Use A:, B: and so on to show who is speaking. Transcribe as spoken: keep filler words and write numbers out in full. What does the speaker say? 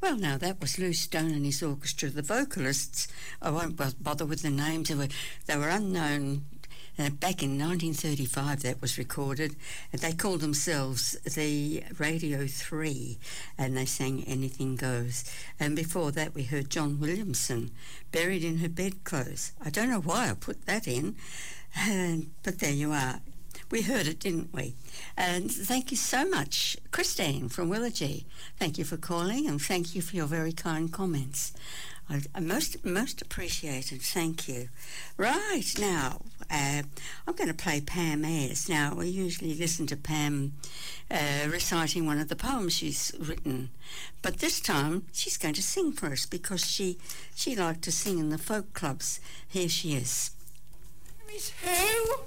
A: Well, now, that was Lou Stone and his orchestra. The vocalists, I won't bo- bother with the names, they were, they were unknown. Uh, back in nineteen thirty-five that was recorded, and they called themselves the Radio three, and they sang Anything Goes. And before that we heard John Williamson, Buried in Her Bedclothes. I don't know why I put that in, and, but there you are. We heard it, didn't we? And thank you so much, Christine from Willagee. Thank you for calling, and thank you for your very kind comments. I, I most most appreciated. Thank you. Right, now, uh, I'm going to play Pam Ayres. Now, we usually listen to Pam uh, reciting one of the poems she's written, but this time she's going to sing for us because she, she liked to sing in the folk clubs. Here she is.
B: Miss who?